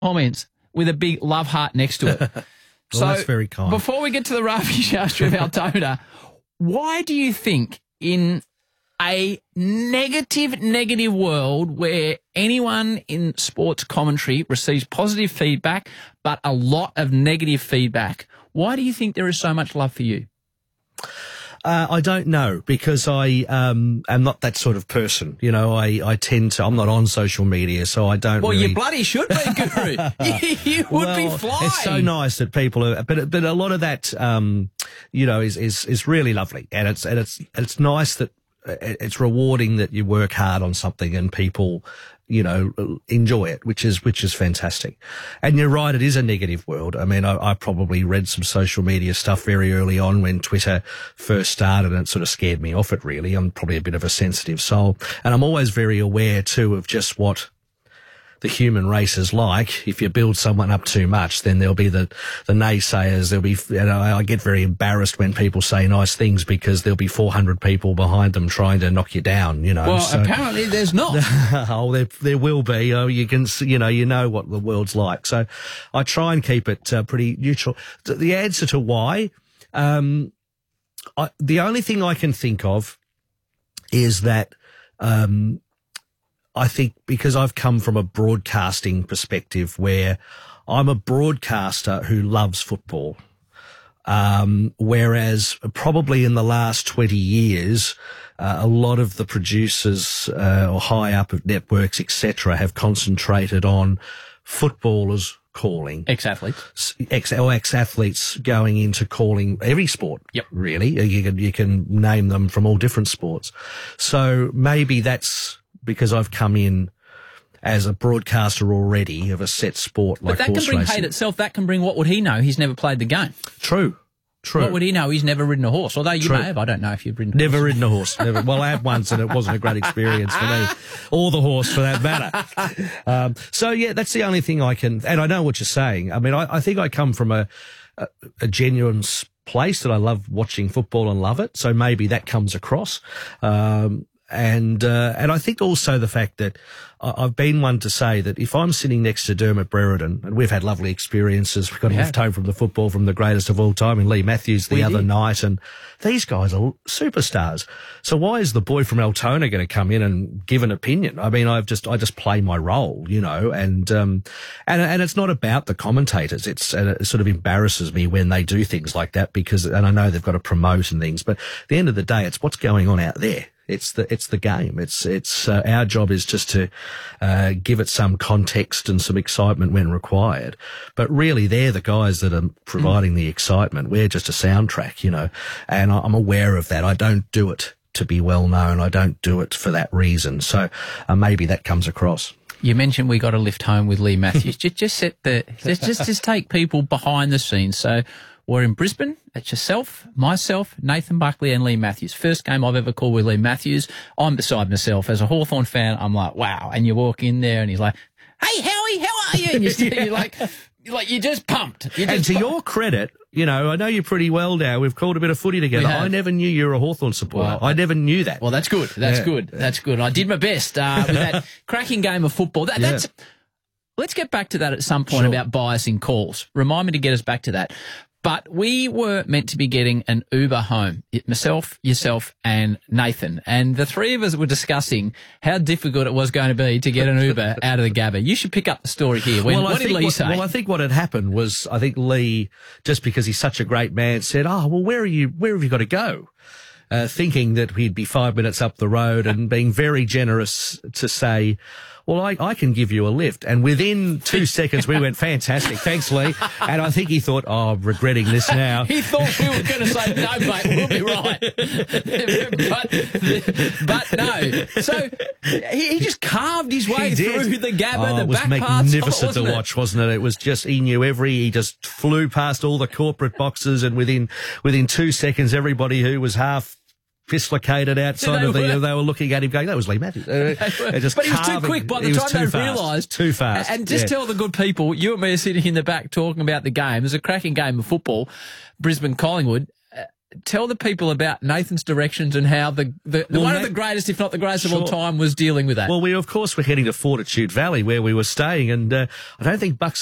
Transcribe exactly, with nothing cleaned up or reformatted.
comments with a big love heart next to it. Well, so that's very kind. Before we get to the rubbish industry of Altona, why do you think in a negative, negative world where anyone in sports commentary receives positive feedback but a lot of negative feedback, why do you think there is so much love for you? Uh, I don't know, because I um, am not that sort of person. You know, I, I tend to, I'm not on social media, so I don't Well, really... you bloody should be, Guru. you, you would well, be flying. It's so nice that people are, but but a lot of that, um, you know, is, is, is really lovely. And it's, and it's, it's nice that it's rewarding that you work hard on something and people, you know, enjoy it, which is, which is fantastic. And you're right, it is a negative world. I mean, I, I probably read some social media stuff very early on when Twitter first started, and it sort of scared me off it, really. I'm probably a bit of a sensitive soul. And I'm always very aware too of just what the human race is like. If you build someone up too much, then there'll be the, the naysayers. There'll be, you know, I get very embarrassed when people say nice things because there'll be four hundred people behind them trying to knock you down, you know. Well, so, apparently there's not. oh, there, there will be. Oh, you can, you know, you know what the world's like. So I try and keep it uh, pretty neutral. The answer to why, um, I, the only thing I can think of is that, um, I think because I've come from a broadcasting perspective where I'm a broadcaster who loves football, um, whereas probably in the last twenty years, uh, a lot of the producers uh, or high up of networks, et cetera, have concentrated on footballers calling. Ex-athletes. Ex, or ex-athletes going into calling every sport. Yep. Really. You can, you can name them from all different sports. So maybe that's because I've come in as a broadcaster already of a set sport like But that can horse bring racing. hate itself. That can bring, what would he know? He's never played the game. True. True. What would he know? He's never ridden a horse. Although you True. may have. I don't know if you've ridden a Never horse. ridden a horse. Never. Well, I had once and it wasn't a great experience for me. Or the horse, for that matter. Um, so, yeah, that's the only thing I can... And I know what you're saying. I mean, I, I think I come from a, a, a genuine s- place that I love watching football and love it. So maybe that comes across. Um, and uh, and I think also the fact that I, I've been one to say that if I'm sitting next to Dermot Brereton, and we've had lovely experiences, we've got a Yeah. lift home from the football from the greatest of all time in Lee Matthews the We other did. night, and these guys are superstars. So why is the boy from Altona going to come in and give an opinion? I mean, I've just I just play my role, you know, and um and and it's not about the commentators. It's and it sort of embarrasses me when they do things like that because, and I know they've got to promote and things, but at the end of the day, it's what's going on out there. It's the it's the game. It's it's uh, our job is just to uh, give it some context and some excitement when required. But really, they're the guys that are providing the excitement. We're just a soundtrack, you know. And I'm aware of that. I don't do it to be well known. I don't do it for that reason. So uh, maybe that comes across. You mentioned we got a lift home with Lee Matthews. just just set the just, just just take people behind the scenes. So we're in Brisbane. It's yourself, myself, Nathan Buckley, and Lee Matthews. First game I've ever called with Lee Matthews. I'm beside myself as a Hawthorn fan. I'm like, wow. And you walk in there, and he's like, "Hey, Howie, how are you?" And you're, still, you're like, you're like, you're just pumped. You're just And to pumped. your credit, you know, I know you pretty well now. We've called a bit of footy together. We have. I never knew you were a Hawthorn supporter. Well, I never knew that. Well, that's good. That's Yeah. good. That's good. I did my best uh, with that cracking game of football. That, Yeah. That's. Let's get back to that at some point Sure. about bias in calls. Remind me to get us back to that. But we were meant to be getting an Uber home, it, myself, yourself, and Nathan. And the three of us were discussing how difficult it was going to be to get an Uber out of the Gabba. You should pick up the story here. When, I what did think Lee what, say? Well, I think what had happened was I think Lee, just because he's such a great man, said, "Oh, well, where are you? Where have you got to go?" Uh, thinking that we'd be five minutes up the road and being very generous to say, "Well, I, I can give you a lift." And within two seconds, we went, "Fantastic. Thanks, Lee." And I think he thought, "Oh, I'm regretting this now." He thought we were going to say, "No, mate, we'll be right." but, but no. So he, he just carved his way He did. through the Gabba, Oh, the it was back parts of it, magnificent wasn't to it? watch, wasn't it? It was just, he knew every, he just flew past all the corporate boxes, and within within two seconds, everybody who was half dislocated outside They of the, were. they were looking at him going, "That was Lee Matthews." Uh, they're just But he was too carving- quick by the he was time too they fast. realised. Too fast. And just yeah. tell the good people, you and me are sitting in the back talking about the game. It was a cracking game of football, Brisbane Collingwood. Uh, tell the people about Nathan's directions and how the, the, the Well, one Na- of the greatest, if not the greatest of Sure. all time, was dealing with that. Well, we of course were heading to Fortitude Valley where we were staying, and uh, I don't think Bucks